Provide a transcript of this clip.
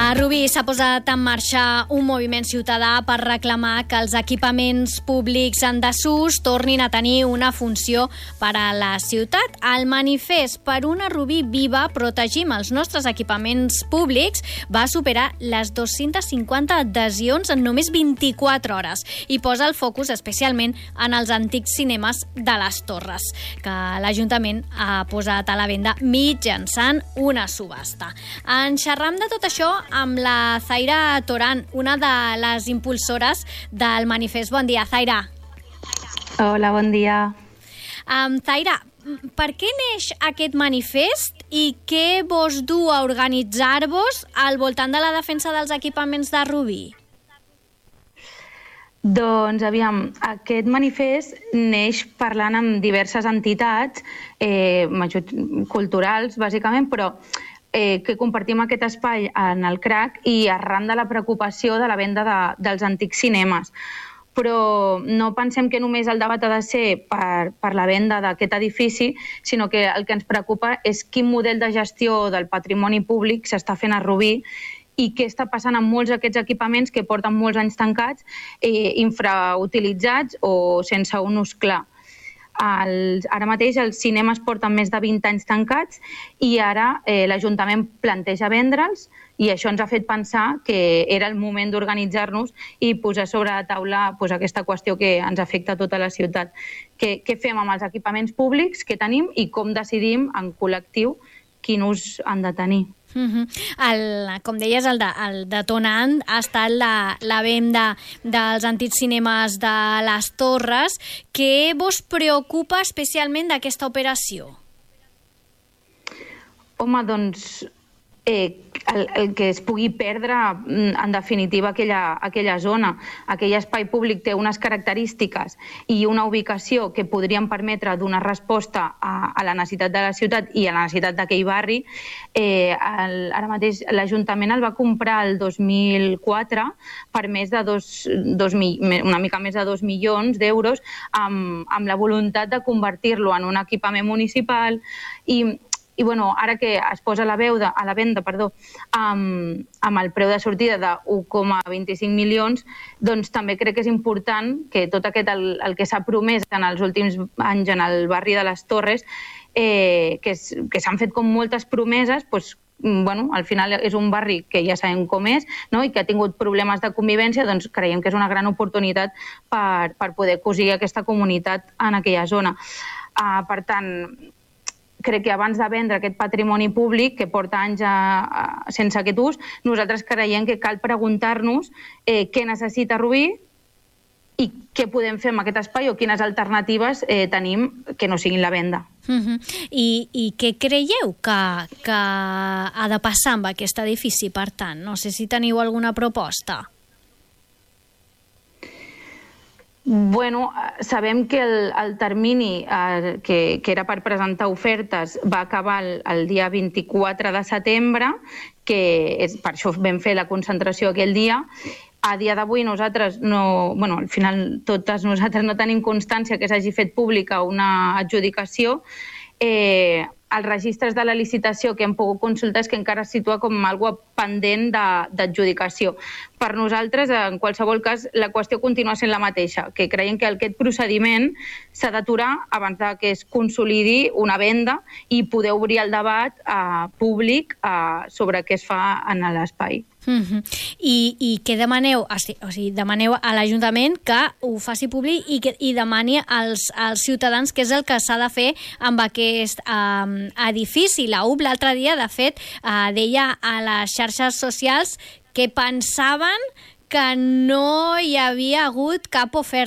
A Rubí s'ha posat en marxa un moviment ciutadà per reclamar que els equipaments públics en desús tornin a tenir una funció per a la ciutat. El manifest Per una Rubí viva, protegim els nostres equipaments públics, va superar les 250 adhesions en només 24 hores i posa el focus especialment en els antics cinemes de les Torres, que l'Ajuntament ha posat a la venda mitjançant una subhasta. En xerram de tot això amb la Zaira Toran, una de les impulsores del manifest. Bon dia, Zaira. Hola, bon dia. Zaira, per què neix aquest manifest i què vos du a organitzar-vos al voltant de la defensa dels equipaments de Rubí? Doncs, aviam, aquest manifest neix parlant amb diverses entitats culturals, bàsicament, però que compartim aquest espai en el CRAC i arran de la preocupació de la venda dels antics cinemes. Però no pensem que només el debat ha de ser per la venda d'aquest edifici, sinó que el que ens preocupa és quin model de gestió del patrimoni públic s'està fent a Rubí i què està passant amb molts d'aquests equipaments que porten molts anys tancats, infrautilitzats o sense un ús clar. Ara mateix els cinemes porten més de 20 anys tancats i ara l'Ajuntament planteja vendre'ls i això ens ha fet pensar que era el moment d'organitzar-nos i posar sobre la taula aquesta qüestió que ens afecta a tota la ciutat. Què fem amb els equipaments públics que tenim i com decidim en col·lectiu quin ús han de tenir. Com deies, el detonant ha estat la venda dels antics cinemes de les Torres. Què vos preocupa especialment d'aquesta operació? Home, doncs el que es pugui perdre, en definitiva, aquella zona. Aquell espai públic té unes característiques i una ubicació que podrien permetre donar resposta a la necessitat de la ciutat i a la necessitat d'aquell barri. Ara mateix l'Ajuntament el va comprar el 2004 per més de una mica més de 2 milions d'euros amb la voluntat de convertir-lo en un equipament municipal i ara que es posa a la venda amb el preu de sortida de 1,25 milions, doncs també crec que és important que tot aquest el que s'ha promès en els últims anys en el barri de les Torres, que s'han fet com moltes promeses, al final és un barri que ja sabem com és, i que ha tingut problemes de convivència, doncs creiem que és una gran oportunitat per poder cosir aquesta comunitat en aquella zona. Per tant, crec que abans de vendre aquest patrimoni públic que porta anys sense aquest ús, nosaltres creiem que cal preguntar-nos què necessita Rubí i què podem fer amb aquest espai o quines alternatives tenim que no siguin la venda. I què creieu que ha de passar amb aquest edifici, per tant? No sé si teniu alguna proposta. Sabem que el termini que era per presentar ofertes va acabar el dia 24 de setembre, que per això vam fer la concentració aquell dia. A dia d'avui nosaltres al final totes nosaltres no tenim constància que s'hagi fet pública una adjudicació. Els registres de la licitació que hem pogut consultar és que encara es situa com algo pendent d'adjudicació. Per nosaltres, en qualsevol cas, la qüestió continua sent la mateixa, que creiem que aquest procediment s'ha d'aturar abans que es consolidi una venda i poder obrir el debat públic sobre què es fa en l'espai. I què demaneu? O sigui, demaneu a l'Ajuntament que ho faci públic i demani als ciutadans què és el que s'ha de fer amb aquest edifici. La UB l'altre dia, de fet, deia a les xarxes socials que pensaven que no hi havia hagut cap oferta